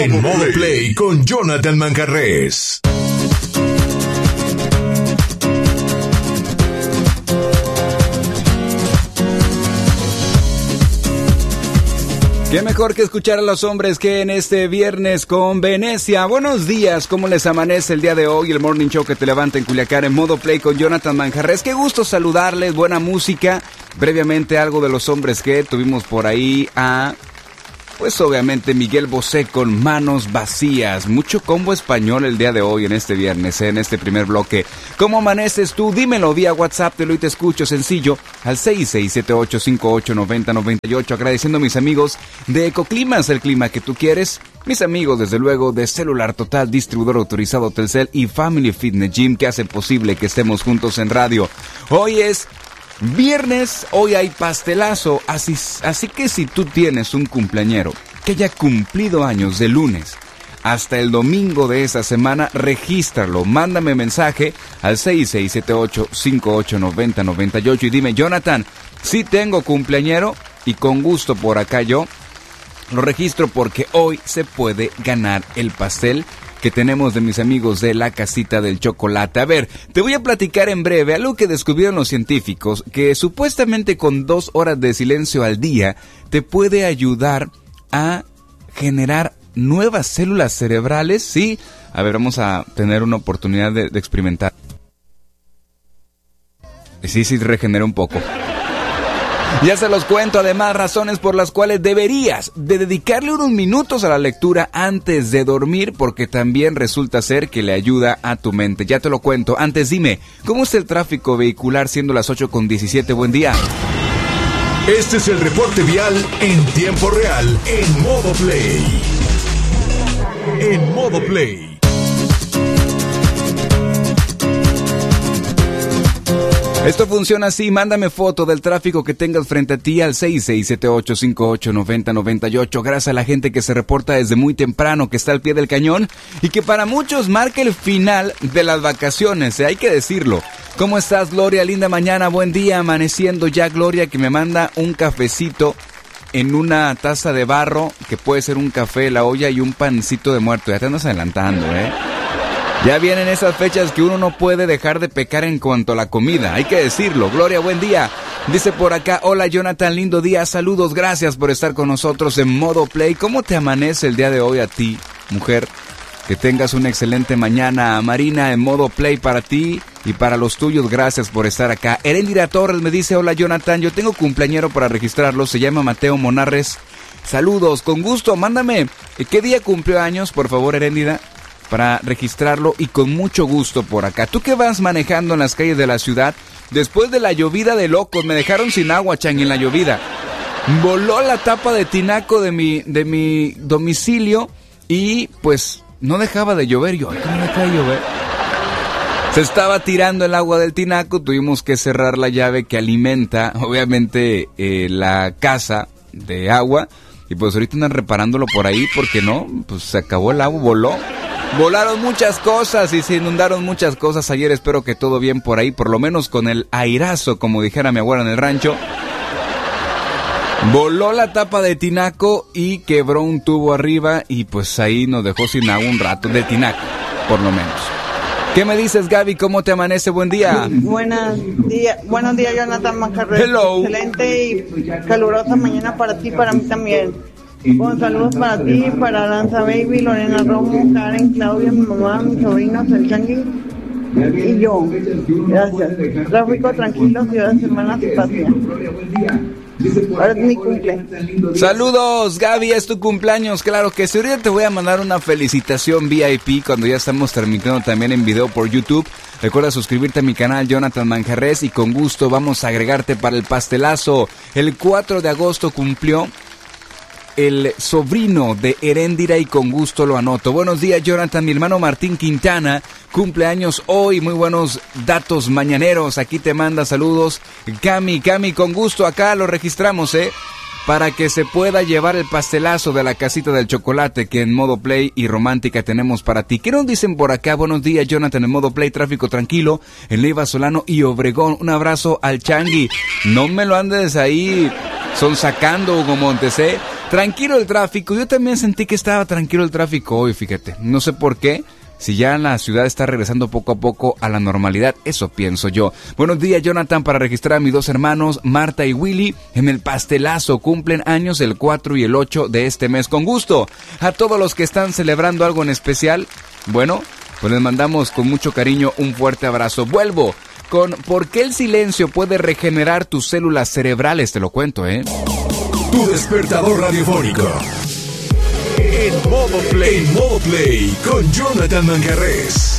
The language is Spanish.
En Modo Play con Jonathan Manjarrés. Qué mejor que escuchar a los hombres que en este viernes con Venecia. Buenos días, ¿cómo les amanece el día de hoy? El Morning Show que te levanta en Culiacán en Modo Play con Jonathan Manjarrés. Qué gusto saludarles, buena música. Brevemente algo de los hombres que tuvimos por ahí a... Pues obviamente Miguel Bosé con Manos Vacías. Mucho combo español el día de hoy en este viernes, en este primer bloque. ¿Cómo amaneces tú? Dímelo vía WhatsApp, te lo y te escucho sencillo al 6678589098. Agradeciendo a mis amigos de Ecoclimas, el clima que tú quieres. Mis amigos, desde luego, de Celular Total, distribuidor autorizado Telcel y Family Fitness Gym que hacen posible que estemos juntos en radio. Hoy es... viernes, hoy hay pastelazo, así que si tú tienes un cumpleañero que haya cumplido años de lunes hasta el domingo de esa semana, regístralo, mándame mensaje al 6678589098 y dime, Jonathan, sí tengo cumpleañero y con gusto por acá yo lo registro porque hoy se puede ganar el pastel que tenemos de mis amigos de la Casita del Chocolate. A ver, te voy a platicar en breve algo que descubrieron los científicos, que supuestamente con 2 horas de silencio al día te puede ayudar a generar nuevas células cerebrales, ¿sí? A ver, vamos a tener una oportunidad de experimentar. Sí, regenera un poco. Ya se los cuento, además, razones por las cuales deberías de dedicarle unos minutos a la lectura antes de dormir, porque también resulta ser que le ayuda a tu mente. Ya te lo cuento. Antes dime, ¿cómo es el tráfico vehicular siendo las 8:17? Buen día. Este es el reporte vial en tiempo real en Modo Play. En Modo Play. Esto funciona así, mándame foto del tráfico que tengas frente a ti al 6678589098. Gracias a la gente que se reporta desde muy temprano, que está al pie del cañón y que para muchos marca el final de las vacaciones, hay que decirlo. ¿Cómo estás, Gloria? Linda mañana, buen día, amaneciendo ya, Gloria, que me manda un cafecito en una taza de barro, que puede ser un café de la olla y un pancito de muerto. Ya te andas adelantando, Ya vienen esas fechas que uno no puede dejar de pecar en cuanto a la comida, hay que decirlo. Gloria, buen día. Dice por acá, hola Jonathan, lindo día, saludos, gracias por estar con nosotros en Modo Play. ¿Cómo te amanece el día de hoy a ti, mujer? Que tengas una excelente mañana. Marina, en Modo Play para ti y para los tuyos, gracias por estar acá. Erendira Torres me dice, hola Jonathan, yo tengo cumpleañero para registrarlo, se llama Mateo Monarres. Saludos, con gusto, mándame, ¿qué día cumplió años, por favor, Erendira? Para registrarlo y con mucho gusto por acá. ¿Tú qué vas manejando en las calles de la ciudad? Después de la llovida de locos, me dejaron sin agua, Chang, en la llovida. Voló la tapa de tinaco de mi domicilio y pues no dejaba de llover. Yo, ¿cómo deja de llover? Se estaba tirando el agua del tinaco, tuvimos que cerrar la llave que alimenta, obviamente, la casa de agua. Y pues ahorita andan reparándolo por ahí, porque no, pues se acabó el agua, voló. Volaron muchas cosas y se inundaron muchas cosas ayer, espero que todo bien por ahí, por lo menos con el airazo, como dijera mi abuela en el rancho. Voló la tapa de tinaco y quebró un tubo arriba y pues ahí nos dejó sin agua un rato de tinaco, por lo menos. ¿Qué me dices, Gaby? ¿Cómo te amanece? Buen día. Buenos días, Jonathan Manjarrés. Hello. Excelente y calurosa mañana para ti, para mí también. Con saludos para ti, para Aranza Baby, Lorena Romo, Karen, Claudia, mi mamá, mis sobrinos, el Changi y yo. Gracias. Tráfico tranquilo, ciudades hermanas y patria. Ahora es mi cumpleaños. Saludos, Gaby, es tu cumpleaños, claro que sí. Ahorita te voy a mandar una felicitación VIP cuando ya estamos transmitiendo también en video por YouTube. Recuerda suscribirte a mi canal Jonathan Manjarrés y con gusto vamos a agregarte para el pastelazo. El 4 de agosto cumplió el sobrino de Heréndira y con gusto lo anoto. Buenos días, Jonathan, mi hermano Martín Quintana cumpleaños hoy, muy buenos datos mañaneros, aquí te manda saludos. Cami, con gusto acá lo registramos, para que se pueda llevar el pastelazo de la Casita del Chocolate que en Modo Play y Romántica tenemos para ti. ¿Qué nos dicen por acá? Buenos días, Jonathan, en Modo Play, tráfico tranquilo en Leiva Solano y Obregón. Un abrazo al Changi. No me lo andes ahí sonsacando, Hugo Montes, Tranquilo el tráfico. Yo también sentí que estaba tranquilo el tráfico hoy, fíjate. No sé por qué. Si ya la ciudad está regresando poco a poco a la normalidad, eso pienso yo. Buenos días, Jonathan, para registrar a mis dos hermanos, Marta y Willy, en el pastelazo. Cumplen años el 4 y el 8 de este mes. Con gusto. A todos los que están celebrando algo en especial, bueno, pues les mandamos con mucho cariño un fuerte abrazo. Vuelvo con ¿por qué el silencio puede regenerar tus células cerebrales? Te lo cuento, ¿eh? Tu despertador radiofónico. En modo play con Jonathan Mangarrés.